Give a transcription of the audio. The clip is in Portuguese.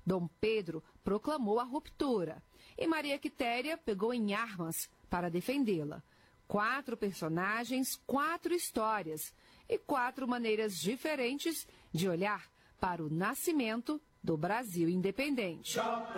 Dom Pedro proclamou a ruptura e Maria Quitéria pegou em armas para defendê-la. 4 personagens, 4 histórias e 4 maneiras diferentes de olhar para o nascimento do Brasil independente.